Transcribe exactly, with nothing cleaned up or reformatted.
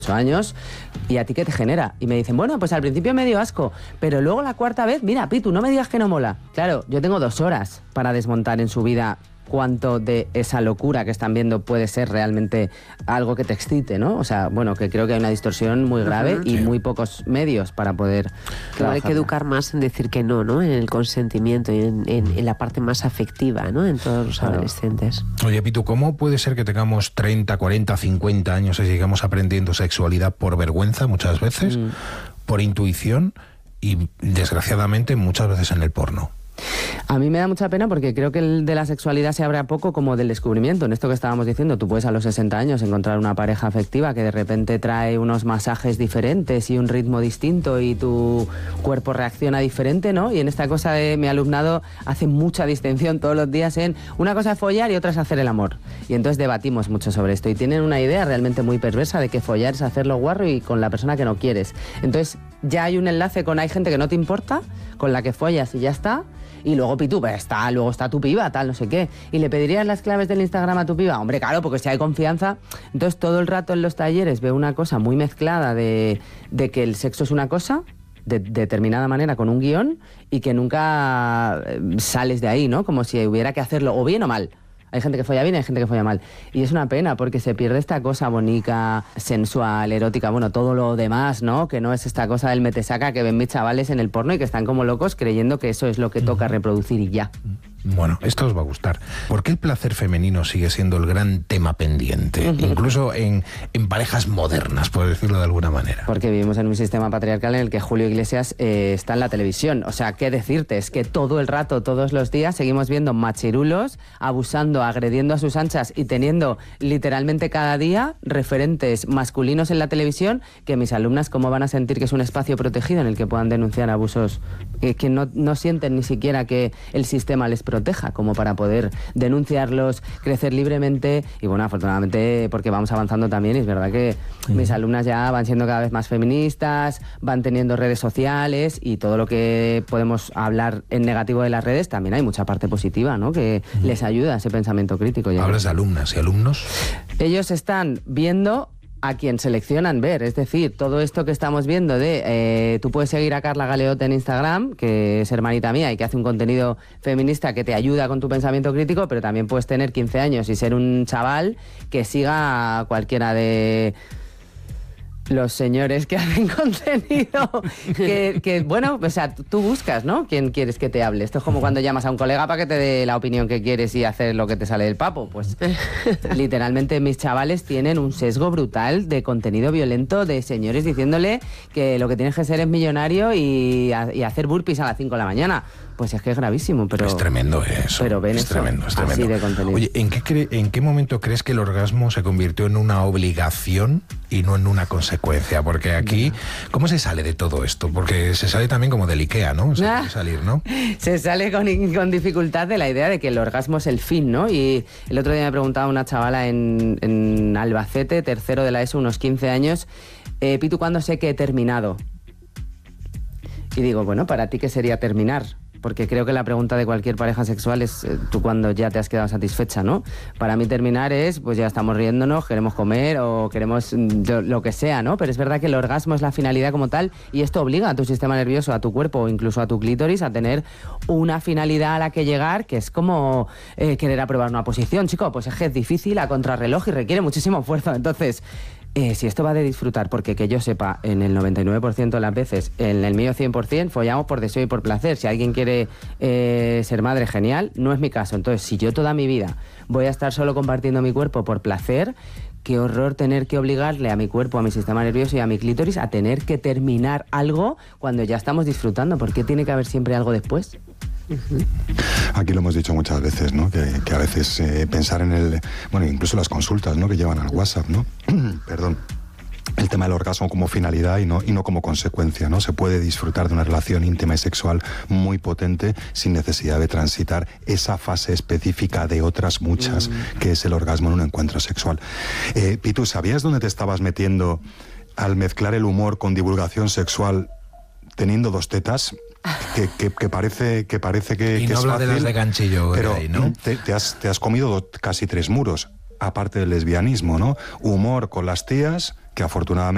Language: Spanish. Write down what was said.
años, ¿y a ti qué te genera? Y me dicen, bueno, pues al principio me dio asco, pero luego la cuarta vez, mira, Pitu, no me digas que no mola. Claro, yo tengo dos horas para desmontar en su vida cuánto de esa locura que están viendo puede ser realmente algo que te excite, ¿no? O sea, bueno, que creo que hay una distorsión muy grave uh-huh. y sí. muy pocos medios para poder Claro, hay que educar más en decir que no, ¿no? En el consentimiento y en, en, en la parte más afectiva, ¿no? En todos los claro. adolescentes. Oye, Pitu, ¿cómo puede ser que tengamos treinta, cuarenta, cincuenta años y sigamos aprendiendo sexualidad por vergüenza muchas veces, mm. por intuición y, desgraciadamente, muchas veces en el porno? A mí me da mucha pena porque creo que el de la sexualidad se abre a poco como del descubrimiento. En esto que estábamos diciendo, tú puedes a los sesenta años encontrar una pareja afectiva que de repente trae unos masajes diferentes y un ritmo distinto y tu cuerpo reacciona diferente, ¿no? Y en esta cosa de mi alumnado hace mucha distinción todos los días en una cosa es follar y otra es hacer el amor. Y entonces debatimos mucho sobre esto y tienen una idea realmente muy perversa de que follar es hacerlo guarro y con la persona que no quieres. Entonces ya hay un enlace con hay gente que no te importa, con la que follas y ya está. Y luego, Pitu, pues está, luego está tu piba, tal, no sé qué. ¿Y le pedirías las claves del Instagram a tu piba? Hombre, claro, porque si hay confianza. Entonces, todo el rato en los talleres veo una cosa muy mezclada de, de que el sexo es una cosa, de, de determinada manera, con un guión, y que nunca sales de ahí, ¿no? Como si hubiera que hacerlo o bien o mal. Hay gente que folla bien y hay gente que folla mal. Y es una pena porque se pierde esta cosa bonita, sensual, erótica, bueno, todo lo demás, ¿no? Que no es esta cosa del metesaca que ven mis chavales en el porno y que están como locos creyendo que eso es lo que toca reproducir y ya. Bueno, esto os va a gustar. ¿Por qué el placer femenino sigue siendo el gran tema pendiente? Uh-huh. Incluso en, en parejas modernas, por decirlo de alguna manera. Porque vivimos en un sistema patriarcal en el que Julio Iglesias eh, está en la televisión. O sea, ¿qué decirte? Es que todo el rato, todos los días, seguimos viendo machirulos abusando, agrediendo a sus anchas y teniendo literalmente cada día referentes masculinos en la televisión que mis alumnas, ¿cómo van a sentir que es un espacio protegido en el que puedan denunciar abusos eh, que no, no sienten ni siquiera que el sistema les proteja como para poder denunciarlos, crecer libremente? Y bueno, afortunadamente porque vamos avanzando también y es verdad que sí. mis alumnas ya van siendo cada vez más feministas, van teniendo redes sociales y todo lo que podemos hablar en negativo de las redes también hay mucha parte positiva, ¿no? Que sí. les ayuda a ese pensamiento crítico. Ya ¿Hablas de alumnas y alumnos? Ellos están viendo a quien seleccionan ver, es decir, todo esto que estamos viendo de, eh, tú puedes seguir a Carla Galeote en Instagram, que es hermanita mía y que hace un contenido feminista que te ayuda con tu pensamiento crítico, pero también puedes tener quince años y ser un chaval que siga a cualquiera de los señores que hacen contenido que, que, bueno, o sea, tú buscas, ¿no? ¿Quién quieres que te hable? Esto es como cuando llamas a un colega para que te dé la opinión que quieres y hacer lo que te sale del papo. Pues literalmente mis chavales tienen un sesgo brutal de contenido violento de señores diciéndole que lo que tienes que ser es millonario y, a, y hacer burpees a las cinco de la mañana. Pues es que es gravísimo, pero... Es tremendo eso. Pero ven es eso, tremendo, es tremendo. Así de contenido. Oye, ¿en qué, cre- ¿en qué momento crees que el orgasmo se convirtió en una obligación y no en una consecuencia? Porque aquí, ¿cómo se sale de todo esto? Porque se sale también como del Ikea, ¿no? Se puede salir, ¿no? Se sale con, con dificultad de la idea de que el orgasmo es el fin, ¿no? Y el otro día me preguntaba una chavala en, en Albacete, tercero de la ESO, unos quince años, eh, Pitu, ¿cuándo sé que he terminado? Y digo, bueno, ¿para ti qué sería terminar? Porque creo que la pregunta de cualquier pareja sexual es eh, tú cuando ya te has quedado satisfecha, ¿no? Para mí terminar es, pues ya estamos riéndonos, queremos comer o queremos mm, lo que sea, ¿no? Pero es verdad que el orgasmo es la finalidad como tal y esto obliga a tu sistema nervioso, a tu cuerpo o incluso a tu clítoris a tener una finalidad a la que llegar, que es como eh, querer aprobar una posición, chico. Pues es que es difícil a contrarreloj y requiere muchísimo esfuerzo. Entonces... Eh, si esto va de disfrutar, porque que yo sepa, en el noventa y nueve por ciento de las veces, en el mío cien por ciento, follamos por deseo y por placer. Si alguien quiere eh, ser madre, genial, no es mi caso. Entonces, si yo toda mi vida voy a estar solo compartiendo mi cuerpo por placer, qué horror tener que obligarle a mi cuerpo, a mi sistema nervioso y a mi clítoris a tener que terminar algo cuando ya estamos disfrutando. ¿Por qué tiene que haber siempre algo después? Aquí lo hemos dicho muchas veces, ¿no? Que, que a veces eh, pensar en el... Bueno, incluso las consultas, ¿no? Que llevan al WhatsApp, ¿no? Perdón. El tema del orgasmo como finalidad y no, y no como consecuencia, ¿no? Se puede disfrutar de una relación íntima y sexual muy potente sin necesidad de transitar esa fase específica de otras muchas, mm. que es el orgasmo en un encuentro sexual. Eh, Pitu, ¿sabías dónde te estabas metiendo al mezclar el humor con divulgación sexual teniendo dos tetas? Que, que, que parece que parece que, y que no es habla fácil, de las de ganchillo, pero ahí, ¿no? te, te, has, te has comido do, casi tres muros, aparte del lesbianismo, ¿no? Humor con las tías, que afortunadamente